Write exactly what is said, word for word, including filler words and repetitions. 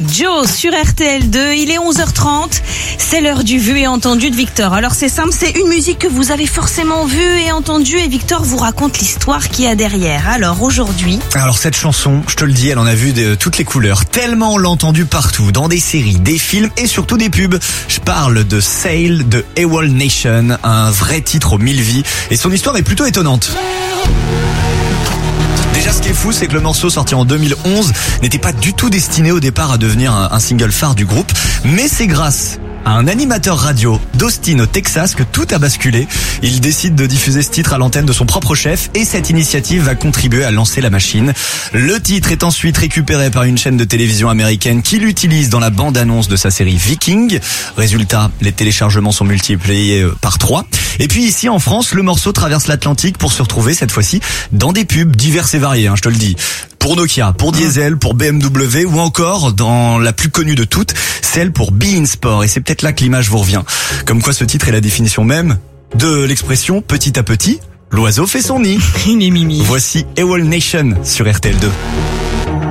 Joe sur R T L deux, il est onze heures trente, c'est l'heure du vu et entendu de Victor. Alors c'est simple, c'est une musique que vous avez forcément vue et entendue et Victor vous raconte l'histoire qu'il y a derrière. Alors aujourd'hui... Alors cette chanson, je te le dis, elle en a vu de toutes les couleurs, tellement on l'a entendue partout, dans des séries, des films et surtout des pubs. Je parle de Sail de AWOL Nation, un vrai titre aux mille vies et son histoire est plutôt étonnante. Déjà, ce qui est fou, c'est que le morceau sorti en deux mille onze n'était pas du tout destiné au départ à devenir un, un single phare du groupe, mais c'est grâce à un animateur radio d'Austin au Texas que tout a basculé. Il décide de diffuser ce titre à l'antenne de son propre chef et cette initiative va contribuer à lancer la machine. Le titre est ensuite récupéré par une chaîne de télévision américaine qui l'utilise dans la bande-annonce de sa série Viking. Résultat, les téléchargements sont multipliés par trois. Et puis ici en France, le morceau traverse l'Atlantique pour se retrouver cette fois-ci dans des pubs diverses et variées, hein, je te le dis. Pour Nokia, pour Diesel, pour B M W ou encore, dans la plus connue de toutes, celle pour Bein Sport. Et c'est peut-être là que l'image vous revient. Comme quoi ce titre est la définition même de l'expression petit à petit, l'oiseau fait son nid. Il est mimi. Voici AWOL Nation sur R T L deux.